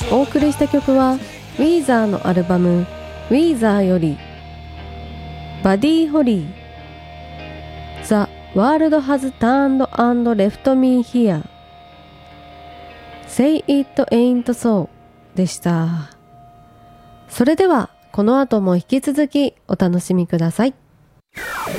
お送りした曲は Weezer のアルバム Weezer よりバディ・ホリー The World Has Turned and Left Me Here Say It Ain't So でした。それではこの後も引き続きお楽しみください。